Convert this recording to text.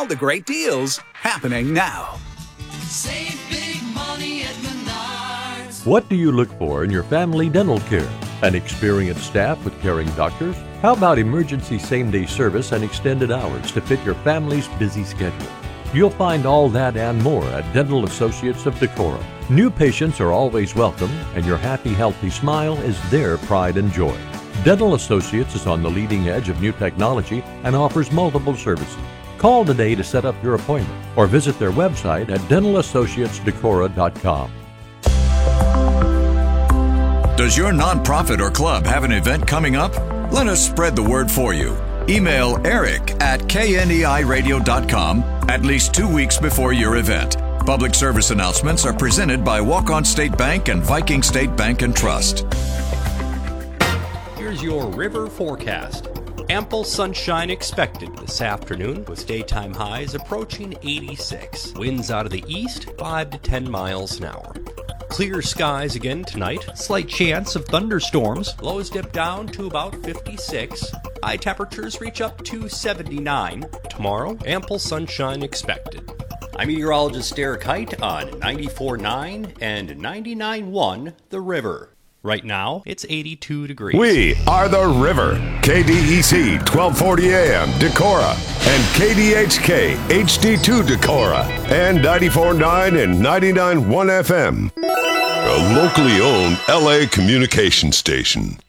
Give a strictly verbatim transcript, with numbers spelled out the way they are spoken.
all the great deals happening now. Save big money at Menards. What do you look for in your family dental care? An experienced staff with caring doctors? How about emergency same-day service and extended hours to fit your family's busy schedule? You'll find all that and more at Dental Associates of Decorah. New patients are always welcome, and your happy, healthy smile is their pride and joy. Dental Associates is on the leading edge of new technology and offers multiple services. Call today to set up your appointment or visit their website at dental associates decorah dot com. Does your nonprofit or club have an event coming up? Let us spread the word for you. Email Eric at K N E I radio dot com at least two weeks before your event. Public service announcements are presented by Walk-On State Bank and Viking State Bank and Trust. Here's your river forecast. Ample sunshine expected this afternoon with daytime highs approaching eighty-six. Winds out of the east, five to ten miles an hour. Clear skies again tonight. Slight chance of thunderstorms. Lows dip down to about fifty-six. High temperatures reach up to seventy-nine. Tomorrow, ample sunshine expected. I'm meteorologist Derek Height on ninety-four point nine and ninety-nine point one The River. Right now, it's eighty-two degrees. We are The River. K D E C twelve forty A M Decorah and K D H K H D two Decorah and ninety-four point nine and ninety-nine point one F M. A locally owned L A communication station.